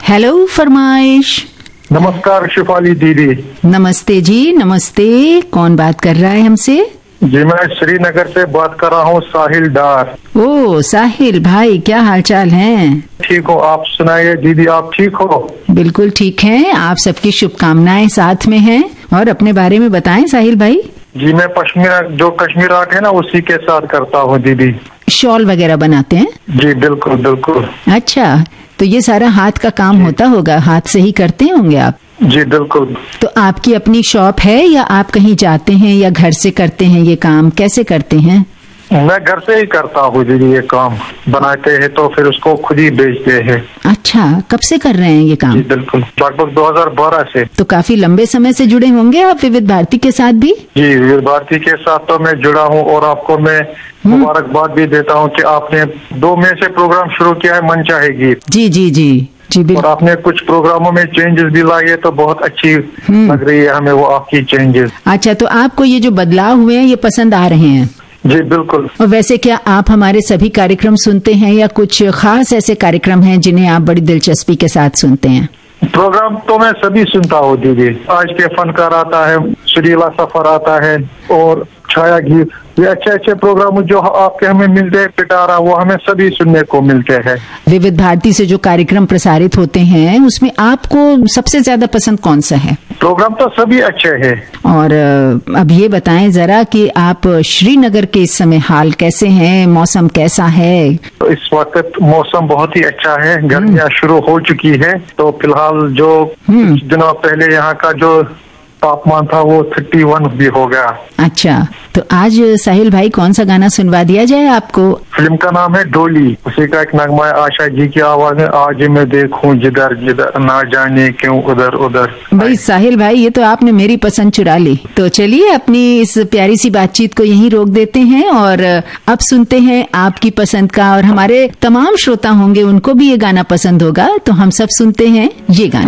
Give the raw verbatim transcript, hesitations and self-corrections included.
Hello फरमाइश। नमस्कार शिफाली दीदी। नमस्ते जी, नमस्ते। कौन बात कर रहा है हमसे? जी मैं श्रीनगर से बात कर रहा हूँ, साहिल डार। ओ साहिल भाई, क्या हालचाल है? ठीक हो, आप सुनाइए दीदी, आप ठीक हो? बिल्कुल ठीक हैं। आप सबकी शुभकामनाएं साथ में हैं। और अपने बारे में बताएं साहिल भाई। जी मैं पश्मीना, जो कश्मीर आर्ट है ना, उसी के साथ करता हूँ दीदी। शॉल वगैरह बनाते हैं? जी बिल्कुल बिल्कुल। अच्छा, तो ये सारा हाथ का काम होता होगा, हाथ से ही करते होंगे आप? जी बिल्कुल। तो आपकी अपनी शॉप है या आप कहीं जाते हैं या घर से करते हैं ये काम? कैसे करते हैं? मैं घर से ही करता हूँ दीदी, ये काम बनाते हैं तो फिर उसको खुद ही बेचते हैं। अच्छा, कब से कर रहे हैं ये काम? जी बिल्कुल, लगभग दो हज़ार बारह से। तो काफी लंबे समय से जुड़े होंगे आप विविध भारती के साथ भी? जी विविध भारती के साथ तो मैं जुड़ा हूँ, और आपको मैं मुबारकबाद भी देता हूँ कि आपने दो मई से प्रोग्राम शुरू किया है, मन चाहे गीत। जी जी जी जी और आपने कुछ प्रोग्रामों में चेंजेस भी लाई है, तो बहुत अच्छी लग रही है हमें वो आपकी चेंजेस। अच्छा, तो आपको ये जो बदलाव हुए हैं ये पसंद आ रहे हैं? जी बिल्कुल। और वैसे क्या आप हमारे सभी कार्यक्रम सुनते हैं या कुछ खास ऐसे कार्यक्रम हैं जिन्हें आप बड़ी दिलचस्पी के साथ सुनते हैं? प्रोग्राम तो मैं सभी सुनता हूँ दीदी। आज के फनकार आता है, सुरीला सफर आता है, और छाया गीत, ये अच्छे अच्छे प्रोग्राम जो आपके हमें मिलते हैं, पिटारा, वो हमें सभी सुनने को मिलते हैं। विविध भारती से जो कार्यक्रम प्रसारित होते हैं उसमें आपको सबसे ज्यादा पसंद कौन सा है? प्रोग्राम तो सभी अच्छे हैं। और अब ये बताएं जरा कि आप श्रीनगर के इस समय हाल कैसे हैं, मौसम कैसा है? तो इस वक्त मौसम बहुत ही अच्छा है, गर्मियाँ शुरू हो चुकी है। तो फिलहाल जो कुछ दिनों पहले यहाँ का जो तापमान था वो इकतीस भी हो गया। अच्छा, तो आज साहिल भाई कौन सा गाना सुनवा दिया जाए आपको? फिल्म का नाम है डोली, उसी का एक नगमा है, आशा जी की आवाज में, आज मैं देखूं जिधर जिधर, ना जाने क्यों उधर उधर। भाई साहिल भाई, ये तो आपने मेरी पसंद चुरा ली। तो चलिए अपनी इस प्यारी सी बातचीत को यहीं रोक देते हैं और अब सुनते हैं आपकी पसंद का, और हमारे तमाम श्रोता होंगे उनको भी ये गाना पसंद होगा, तो हम सब सुनते हैं ये गाना।